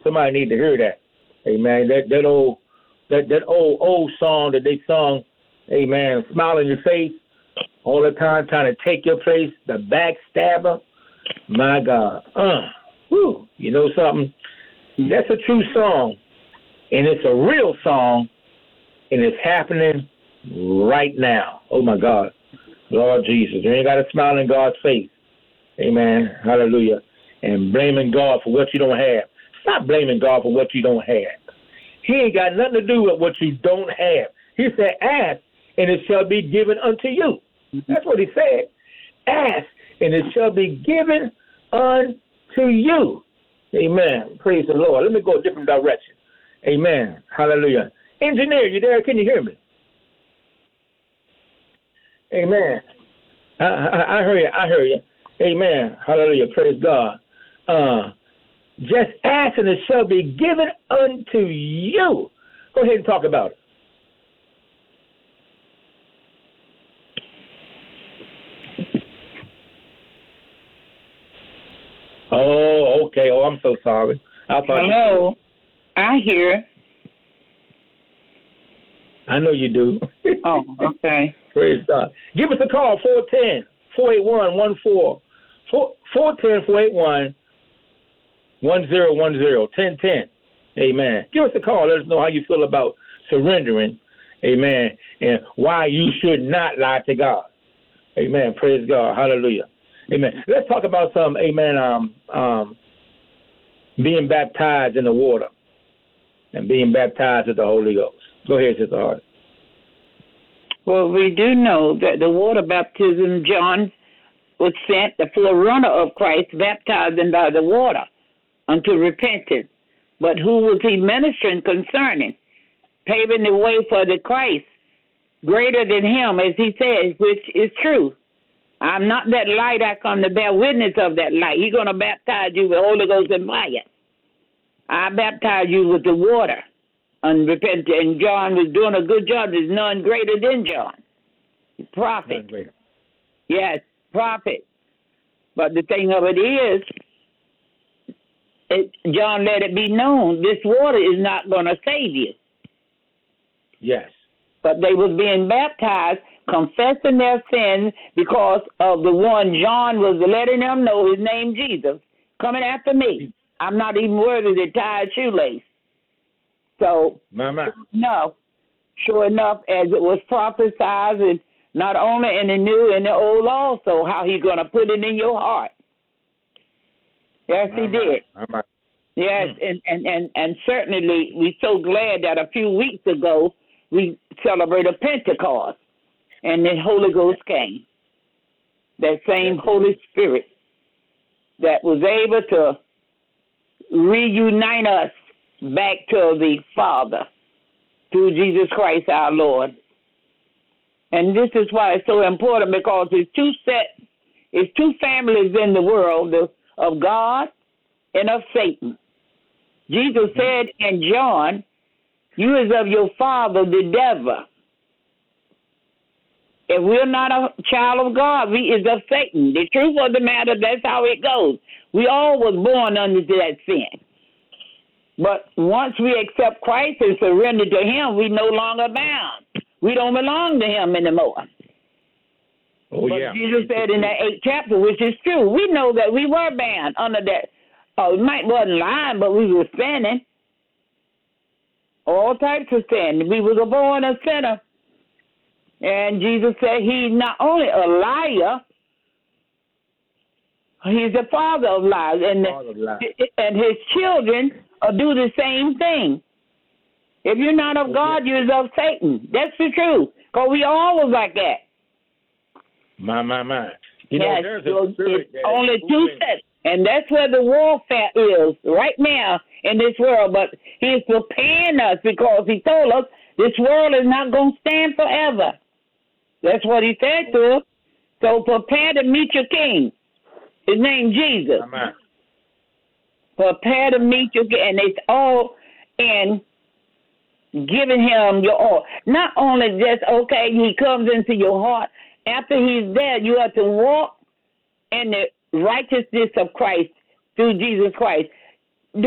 Somebody need to hear that. Amen. That old song that they sung, amen, smile in your face all the time, trying to take your place, the backstabber. My God. Whew. You know something? That's a true song, and it's a real song, and it's happening right now. Oh, my God. Lord Jesus. You ain't got to smile in God's face. Amen. Hallelujah. And blaming God for what you don't have. Stop blaming God for what you don't have. He ain't got nothing to do with what you don't have. He said, ask, and it shall be given unto you. That's what he said. Ask, and it shall be given unto you. Amen. Praise the Lord. Let me go a different direction. Amen. Hallelujah. Engineer, you there? Can you hear me? Amen. I hear you. I hear you. Amen. Hallelujah. Praise God. Just ask and it shall be given unto you. Go ahead and talk about it. Oh, okay. Oh, I'm so sorry. Hello. I hear. I know you do. Oh, okay. Praise God. Give us a call, 410-481-14. 410-481-1010. 1010. Amen. Give us a call. Let us know how you feel about surrendering. Amen. And why you should not lie to God. Amen. Praise God. Hallelujah. Amen. Let's talk about some, amen, being baptized in the water and being baptized with the Holy Ghost. Go ahead, Sister Hart. Well, we do know that the water baptism, John was sent, the forerunner of Christ, baptized him by the water unto repentance. But who was he ministering concerning? Paving the way for the Christ, greater than him, as he says, which is true. I'm not that light. I come to bear witness of that light. He's going to baptize you with Holy Ghost and fire. I baptize you with the water and repent. And John was doing a good job. There's none greater than John. Prophet. Yes, prophet. But the thing of it is, John let it be known, this water is not going to save you. Yes. But they was being baptized, confessing their sins because of the one John was letting them know his name Jesus, coming after me. I'm not even worthy to tie a shoelace. So, no, sure enough, as it was prophesied, and not only in the new and the old also, how he's going to put it in your heart. Yes, he did. Yes, and certainly we're so glad that a few weeks ago we celebrated Pentecost and the Holy Ghost came. That same Holy Spirit that was able to reunite us back to the Father through Jesus Christ our Lord. And this is why it's so important, because it's two families in the world, of God and of Satan. Jesus said in John, you is of your father, the devil. If we're not a child of God, we is of Satan. The truth of the matter, that's how it goes. We all was born under that sin. But once we accept Christ and surrender to him, we no longer bound. We don't belong to him anymore. Oh, but yeah. Jesus said in that 8th chapter, which is true, we know that we were bound under that. We might wasn't lying, but we were sinning. All types of sin. We was born a sinner. And Jesus said he's not only a liar, he's the father of lies. And his children do the same thing. If you're not of God, you're of Satan. That's the truth. Because we all was like that. My. You yes, know, there's a spirit it's only two sets. And that's where the warfare is right now in this world. But he's preparing us because he told us this world is not going to stand forever. That's what he said to us. So prepare to meet your king. His name Jesus. Amen. Prepare to meet your king. And it's all in giving him your all. Not only just, okay, he comes into your heart. After he's there, you have to walk in the righteousness of Christ through Jesus Christ.